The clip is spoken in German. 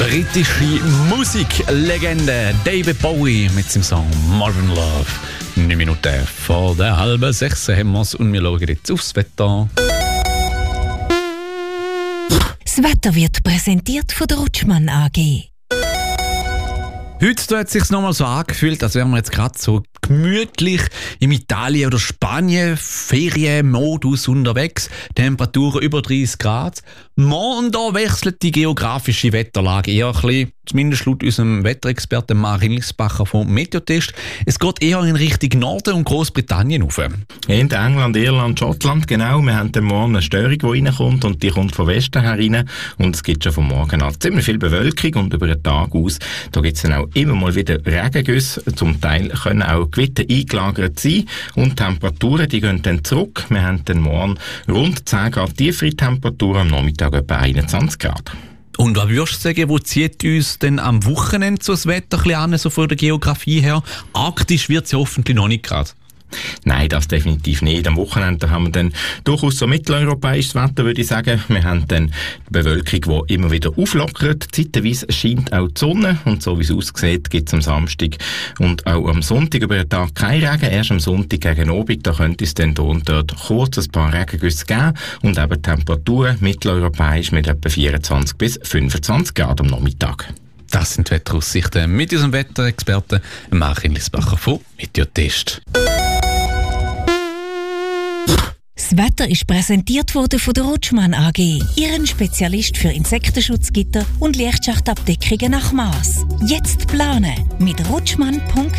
Britische Musiklegende David Bowie mit seinem Song Modern Love. 9 Minuten vor der 5:30 haben wir es und wir schauen jetzt aufs Wetter. Das Wetter wird präsentiert von der Rutschmann AG. Heute hat es sich nochmal so angefühlt, als wären wir jetzt gerade so gemütlich in Italien oder Spanien, Ferienmodus unterwegs, Temperaturen über 30 Grad. Morgen da wechselt die geografische Wetterlage eher ein bisschen, zumindest laut unserem Wetterexperten Martin Lisbacher vom Meteotest. Es geht eher in Richtung Norden und Großbritannien rauf. In England, Irland, Schottland, genau. Wir haben dann morgen eine Störung, die reinkommt und die kommt von Westen her rein. Und es gibt schon von morgen an ziemlich viel Bewölkung und über den Tag aus, da gibt es dann auch immer mal wieder Regengüsse. Zum Teil können auch Gewitter eingelagert sein und Temperaturen, die gehen dann zurück. Wir haben dann morgen rund 10 Grad tiefere Temperaturen, am Nachmittag etwa 21 Grad. Und was würdest du sagen, wo zieht uns denn am Wochenende so das Wetter ein bisschen an, so von der Geografie her? Arktisch wird es ja hoffentlich noch nicht gerade. Nein, das definitiv nicht. Am Wochenende haben wir dann durchaus so mitteleuropäisches Wetter, würde ich sagen. Wir haben dann die Bewölkung, die immer wieder auflockert. Zeitweise scheint auch die Sonne und so wie es aussieht, gibt es am Samstag und auch am Sonntag über den Tag kein Regen. Erst am Sonntag gegen Abend, da könnte es dann hier und dort kurz ein paar Regengüsse geben und eben Temperaturen mitteleuropäisch mit etwa 24 bis 25 Grad am Nachmittag. Das sind die Wetteraussichten mit unserem Wetterexperten Martin Lisbacher von Meteotest. Das Wetter ist präsentiert worden von der Rutschmann AG, Ihren Spezialist für Insektenschutzgitter und Lichtschachtabdeckungen nach Maß. Jetzt planen mit rutschmann.ch.